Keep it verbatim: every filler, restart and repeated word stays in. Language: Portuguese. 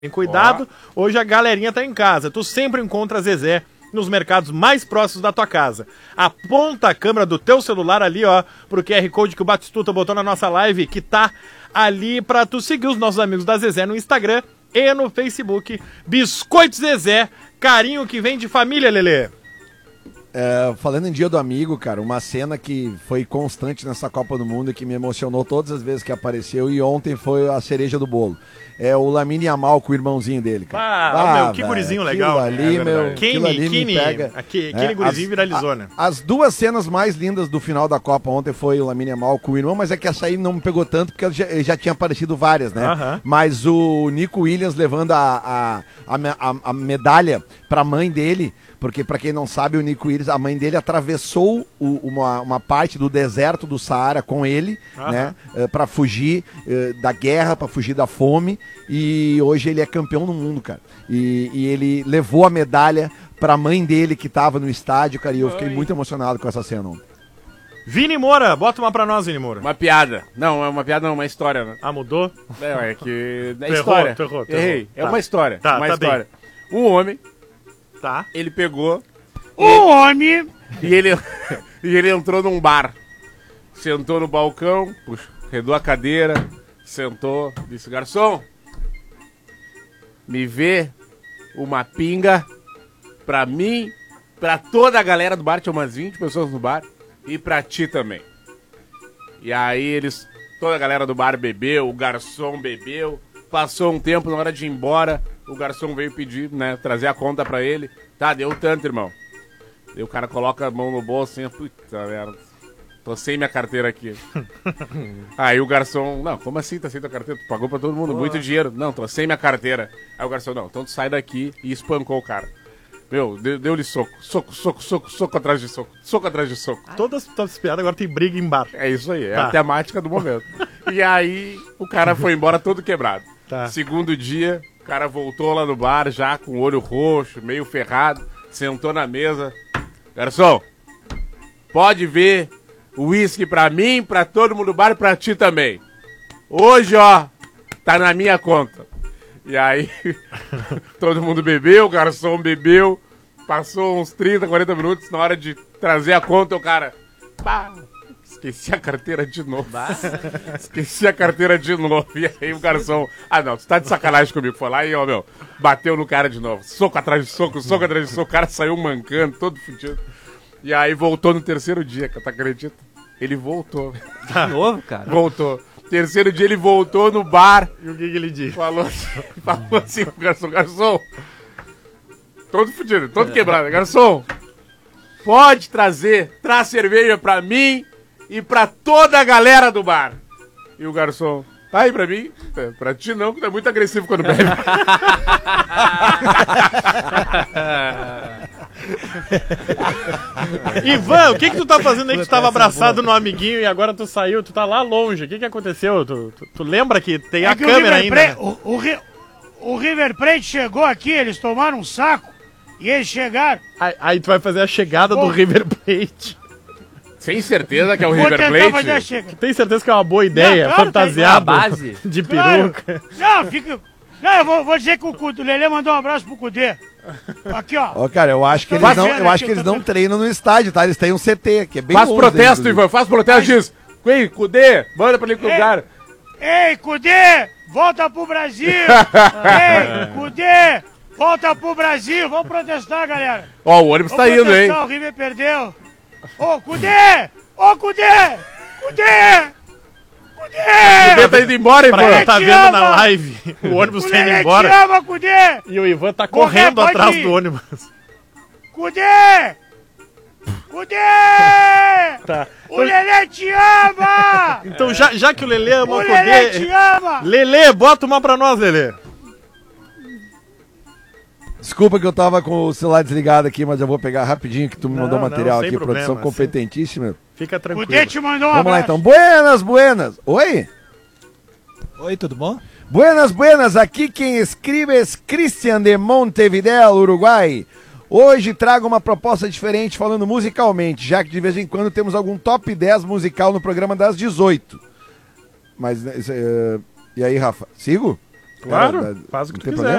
Tem cuidado, oh. Hoje a galerinha tá em casa. Tu sempre encontra Zezé nos mercados mais próximos da tua casa. Aponta a câmera do teu celular ali, ó, pro Q R Code que o Batistuta botou na nossa live, que tá ali pra tu seguir os nossos amigos da Zezé no Instagram e no Facebook. Biscoito Zezé, carinho que vem de família, Lelê. É, falando em Dia do Amigo, cara, uma cena que foi constante nessa Copa do Mundo e que me emocionou todas as vezes que apareceu, e ontem foi a cereja do bolo. É o Lamine Yamal com o irmãozinho dele, cara. Ah, ah meu, que gurizinho legal. Ali, é meu, Kine, ali Kine, me pega. Aquele é, gurizinho as, viralizou, né? A, as duas cenas mais lindas do final da Copa ontem foi o Lamine Yamal com o irmão, mas é que essa aí não me pegou tanto, porque já, já tinha aparecido várias, né? Uh-huh. Mas o Nico Williams levando a, a, a, a medalha pra mãe dele, porque pra quem não sabe, o Nico Williams, a mãe dele atravessou o, uma, uma parte do deserto do Saara com ele, uh-huh. né? Uh, pra fugir uh, da guerra, pra fugir da fome, e hoje ele é campeão do mundo, cara. E, e ele levou a medalha pra mãe dele que tava no estádio, cara, e eu fiquei muito emocionado com essa cena. Vini Moura, bota uma pra nós, Vini Moura. Uma piada. Não, é uma piada não, uma história, né? Ah, mudou? É, é que... É terror, história. Terror, terror. Errei. É tá. uma história. Tá, uma tá história. Bem. Um homem, tá. Ele pegou... Um ele... homem... E ele, e ele entrou num bar. Sentou no balcão, puxa, redou a cadeira, sentou, disse, garçom, me vê uma pinga pra mim, pra toda a galera do bar, tinha umas vinte pessoas no bar, e pra ti também. E aí eles, toda a galera do bar bebeu, o garçom bebeu, passou um tempo, na hora de ir embora, o garçom veio pedir, né, trazer a conta pra ele. Tá, deu tanto, irmão. Aí o cara coloca a mão no bolso assim, puta merda, tô sem minha carteira aqui. Aí o garçom, não, como assim tá sem tua carteira? Tu pagou pra todo mundo, muito dinheiro. Não, tô sem minha carteira. Aí o garçom, não, então tu sai daqui, e espancou o cara. Meu, deu-lhe soco, soco, soco, soco, soco atrás de soco, soco atrás de soco. Todas as piadas agora tem briga em bar. É isso aí, é tá. A temática do momento. E aí o cara foi embora todo quebrado. Tá. Segundo dia, o cara voltou lá no bar já com o olho roxo, meio ferrado, sentou na mesa. Garçom, pode ver o uísque pra mim, pra todo mundo do bar e pra ti também. Hoje, ó, tá na minha conta. E aí, todo mundo bebeu, o garçom bebeu, passou uns trinta, quarenta minutos, na hora de trazer a conta, o cara... Pá, esqueci a carteira de novo. Esqueci a carteira de novo. E aí o garçom... Ah, não, tu tá de sacanagem comigo. Foi lá e, ó, meu, bateu no cara de novo. Soco atrás de soco, soco atrás de soco. O cara saiu mancando, todo fudido. E aí voltou no terceiro dia, tu acredita? Ele voltou. De novo, cara? Voltou. Terceiro dia ele voltou no bar. E o que, que ele disse? Falou assim, falou assim pro garçom, garçom, todo fudido, todo quebrado, garçom, pode trazer, traz cerveja pra mim e pra toda a galera do bar. E o garçom, tá aí pra mim? É, pra ti não, que tu é muito agressivo quando bebe. Ivan, o que que tu tá fazendo aí que tu tava abraçado no amiguinho e agora tu saiu, tu tá lá longe, o que que aconteceu? Tu, tu, tu lembra que tem é a que câmera ainda? Plate, o, o, o River Plate chegou aqui, eles tomaram um saco e eles chegaram. Aí, aí tu vai fazer a chegada oh. do River Plate. Sem certeza que é o Vou River Plate? Tem certeza que é uma boa ideia, não, claro, fantasiado base. De peruca. Claro. Não, fica... Não, eu vou, vou dizer que o, o Lelê mandou um abraço pro Cudê. Aqui, ó. Ó, cara, eu acho que eles não, eu acho que eles não treinam no estádio, tá? Eles têm um C T, que é bem Faz protesto, Ivan, faz protesto disso. Ei, Cudê, manda pra ele lugar. Ei, Cudê, volta pro Brasil. Ei, Cudê, volta pro Brasil. Vamos protestar, galera. Ó, o ônibus tá indo, hein? O River perdeu. Ô, Cudê! Ô, Cudê! Cudê! Cudê! Cudê tá indo embora, Ivan. Pra quem tá vendo ama. Na live, o ônibus tá indo embora. Te ama, Cudê! E o Ivan tá correndo Correr, atrás ir. do ônibus. Cudê! Cudê! Tá. O Lelê te ama! Então, já, já que o Lelê ama o, o Cudê... Lelê te ama! Lelê, bota uma pra nós, Lelê. Desculpa que eu tava com o celular desligado aqui, mas eu vou pegar rapidinho que tu me mandou não, material não, aqui, problema, produção competentíssima. Fica tranquilo. O Cudê te mandou um Vamos abraço. lá então. Buenas, buenas. Oi? Oi, tudo bom? Buenas, buenas. Aqui quem escreve é Cristian de Montevideo, Uruguai. Hoje trago uma proposta diferente falando musicalmente, já que de vez em quando temos algum top dez musical no programa das dezoito. Mas, uh, e aí, Rafa? Sigo? Claro, Cara, faz o que não tu tem quiser. problema?